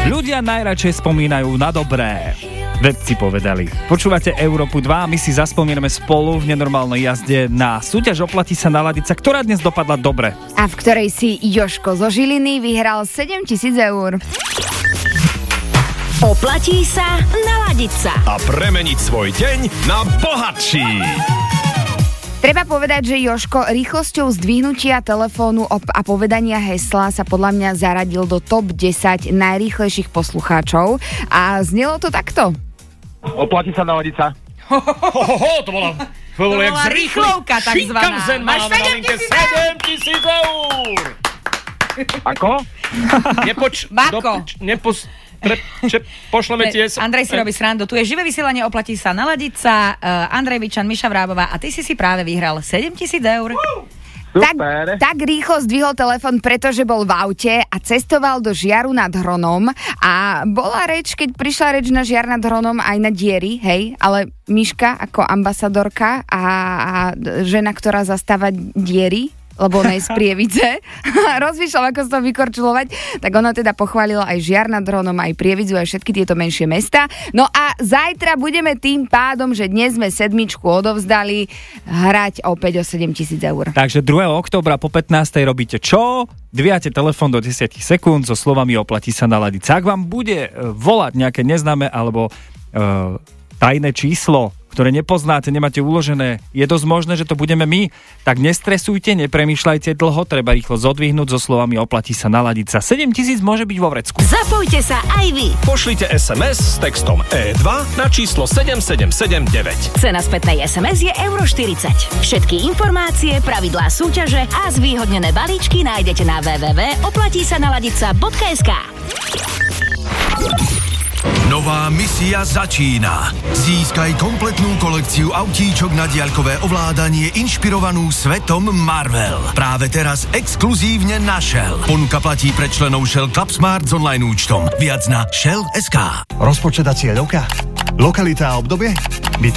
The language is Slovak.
Ľudia najradšej spomínajú na dobré. Vedci povedali. Počúvate Európu 2, my si zaspomíname spolu v nenormálnej jazde na súťaž Oplatí sa naladiť sa, ktorá dnes dopadla dobre. A v ktorej si Jožko zo Žiliny vyhral 7 000 eur. Oplatí sa naladiť sa a premeniť svoj deň na bohatší. Treba povedať, že Jožko rýchlosťou zdvihnutia telefónu a povedania hesla sa podľa mňa zaradil do top 10 najrýchlejších poslucháčov a znelo to takto. Oplatí sa naladiť sa. To bola jak rýchlovka takzvaná. Máš 7 000 eur. Ako? Pošleme ti Andrej si robí srandu. Tu je živé vysielanie, oplatí sa naladiť sa. Andrej Vičan, Miša Vrábová a ty si práve vyhral 7 000 eur. Tak rýchlo zdvihol telefón, pretože bol v aute a cestoval do Žiaru nad Hronom a bola reč, keď prišla reč na Žiar nad Hronom aj na diery, hej, ale Miška ako ambasadorka a žena, ktorá zastáva diery, lebo ona je z Prievidze, rozmýšľam, ako sa to vykorčulovať, tak ona teda pochválila aj Žiar nad Hronom, aj Prievidzu, aj všetky tieto menšie mesta. No a zajtra budeme tým pádom, že dnes sme 7 odovzdali, hrať opäť o 7 000 eur. Takže 2. októbra po 15. robíte čo? Dvíjate telefón do 10 sekúnd so slovami oplatí sa naladiť sa. Ak vám bude volať nejaké neznáme alebo tajné číslo, ktoré nepoznáte, nemáte uložené, je dosť možné, že to budeme my, tak nestresujte, nepremýšľajte dlho, treba rýchlo zodvihnúť so slovami oplatí sa naladiť sa. 7 000 môže byť vo vrecku. Zapojte sa aj vy. Pošlite SMS s textom E2 na číslo 7779. Cena spätnej SMS je €40. Všetky informácie, pravidlá súťaže a zvýhodnené balíčky nájdete na www.oplatísanaladica.sk. Nová misia začína. Získaj kompletnú kolekciu autíčok na diaľkové ovládanie inšpirovanú svetom Marvel. Práve teraz exkluzívne na Shell. Ponuka platí pre členov Shell Club Smart s online účtom. Viac na Shell.sk. Rozpočet a cieľovka? Lokalita a obdobie?